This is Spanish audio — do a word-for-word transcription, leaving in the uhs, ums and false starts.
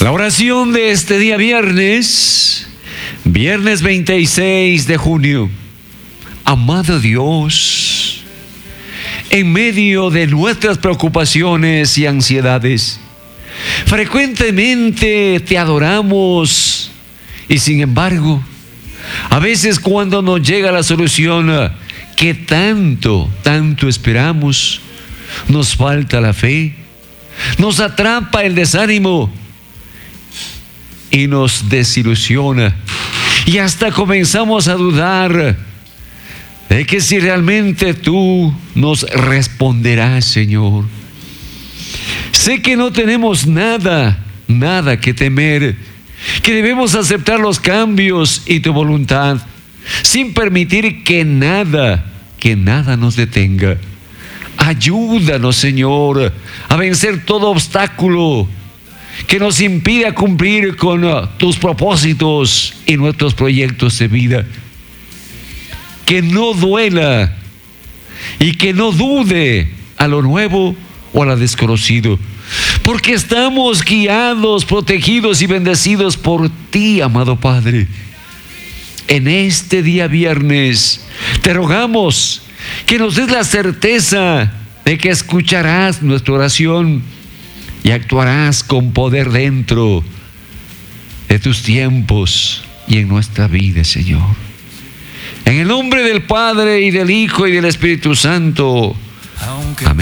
La oración de este día viernes, viernes veintiséis de junio. Amado Dios, en medio de nuestras preocupaciones y ansiedades, frecuentemente te adoramos y sin embargo, a veces cuando nos llega la solución que tanto, tanto esperamos, nos falta la fe, nos atrapa el desánimo y nos desilusiona. Y hasta comenzamos a dudar de que si realmente tú nos responderás, Señor. Sé que no tenemos nada, nada que temer, que debemos aceptar los cambios y tu voluntad, sin permitir que nada, que nada nos detenga. Ayúdanos, Señor, a vencer todo obstáculo que nos impida cumplir con uh, tus propósitos y nuestros proyectos de vida. Que no duela y que no dude a lo nuevo o a lo desconocido, porque estamos guiados, protegidos y bendecidos por ti, amado Padre. En este día viernes te rogamos que nos des la certeza de que escucharás nuestra oración y actuarás con poder dentro de tus tiempos y en nuestra vida, Señor. En el nombre del Padre y del Hijo y del Espíritu Santo. Amén.